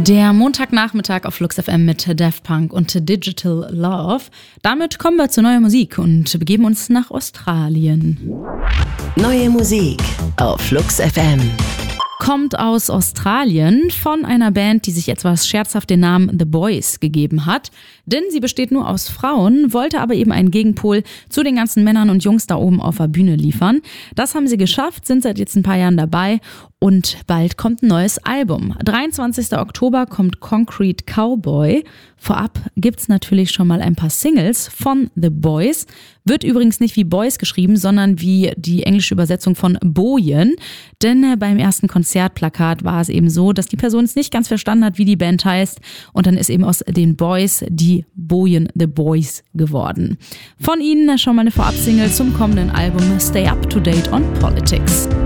Der Montagnachmittag auf Flux FM mit Daft Punk und Digital Love. Damit kommen wir zu neuer Musik und begeben uns nach Australien. Neue Musik auf Flux FM. Kommt aus Australien von einer Band, die sich etwas scherzhaft den Namen The Boys gegeben hat. Denn sie besteht nur aus Frauen, wollte aber eben einen Gegenpol zu den ganzen Männern und Jungs da oben auf der Bühne liefern. Das haben sie geschafft, sind seit jetzt ein paar Jahren dabei und bald kommt ein neues Album. 23. Oktober kommt Concrete Cowboy. Vorab gibt's natürlich schon mal ein paar Singles von The Boys. Wird übrigens nicht wie Boys geschrieben, sondern wie die englische Übersetzung von Bojen. Denn beim ersten Konzertplakat war es eben so, dass die Person es nicht ganz verstanden hat, wie die Band heißt. Und dann ist eben aus den Boys die Bojen The Boys geworden. Von ihnen schon mal eine Vorab-Single zum kommenden Album Stay Up to Date on Politics.